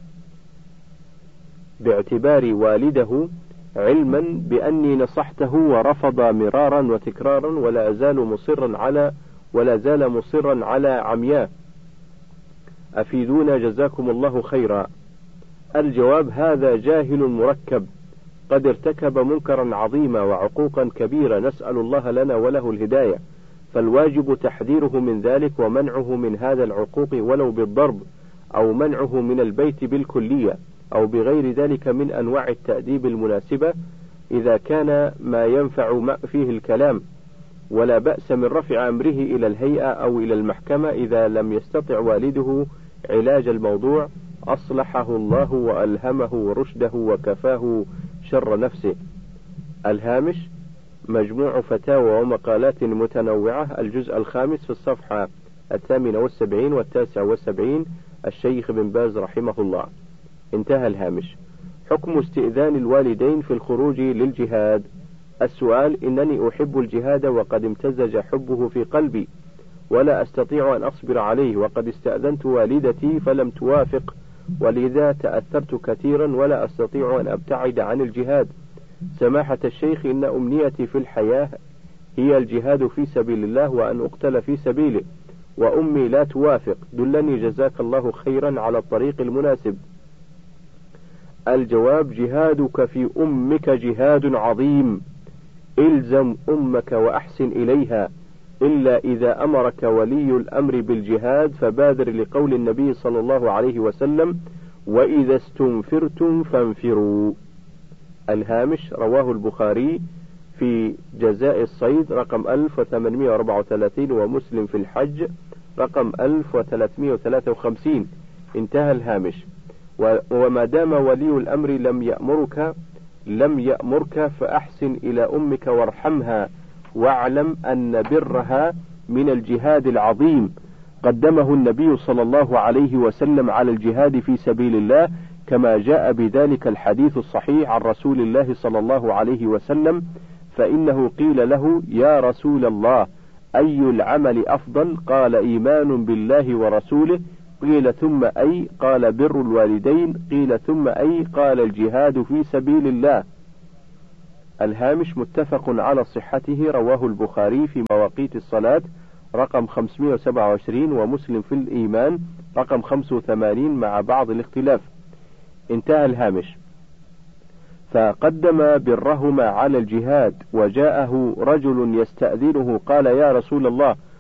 باعتبار والده علما بأني نصحته ورفض مرارا وتكرارا، ولا أزال مصرا على ولا زال مصرا على عمياه، أفيدونا جزاكم الله خيرا. الجواب: هذا جاهل مركب قد ارتكب منكرا عظيما وعقوقا كبيرة، نسأل الله لنا وله الهداية، فالواجب تحذيره من ذلك ومنعه من هذا العقوق ولو بالضرب، أو منعه من البيت بالكلية، أو بغير ذلك من أنواع التأديب المناسبة إذا كان ما ينفع فيه الكلام، ولا بأس من رفع أمره إلى الهيئة أو إلى المحكمة إذا لم يستطع والده علاج الموضوع، أصلحه الله وألهمه رشده وكفاه شر نفسه. الهامش مجموع فتاوى ومقالات متنوعة، الجزء الخامس، في الصفحة الثامنة والسبعين والتاسع والسبعين، الشيخ بن باز رحمه الله. انتهى الهامش. حكم استئذان الوالدين في الخروج للجهاد. السؤال: إنني أحب الجهاد وقد امتزج حبه في قلبي ولا أستطيع أن أصبر عليه، وقد استأذنت والدتي فلم توافق، ولذا تأثرت كثيرا ولا أستطيع أن أبتعد عن الجهاد. سماحة الشيخ، إن أمنيتي في الحياة هي الجهاد في سبيل الله وأن أقتل في سبيله، وأمي لا توافق، دلني جزاك الله خيرا على الطريق المناسب. الجواب: جهادك في أمك جهاد عظيم، إلزم أمك وأحسن إليها، إلا إذا أمرك ولي الأمر بالجهاد فبادر لقول النبي صلى الله عليه وسلم: وإذا استنفرتم فانفروا. الهامش رواه البخاري في جزاء الصيد رقم ألف وثمانمائة وأربعة وثلاثين، ومسلم في الحج رقم ألف وثلاثمائة وثلاثة وخمسين. انتهى الهامش. وما دام ولي الأمر لم يأمرك لم يأمرك فأحسن إلى أمك وارحمها، واعلم أن برها من الجهاد العظيم، قدمه النبي صلى الله عليه وسلم على الجهاد في سبيل الله، كما جاء بذلك الحديث الصحيح عن رسول الله صلى الله عليه وسلم، فإنه قيل له: يا رسول الله، أي العمل أفضل؟ قال: إيمان بالله ورسوله، قيل ثم أي؟ قال بر الوالدين. قيل ثم أي؟ قال الجهاد في سبيل الله. الهامش متفق على صحته، رواه البخاري في مواقيت الصلاة رقم خمسمائة وسبعة وعشرين، ومسلم في الإيمان رقم خمسة وثمانين مع بعض الاختلاف. انتهى الهامش. فقدم برهما على الجهاد، وجاءه رجل يستأذنه قال: يا رسول الله،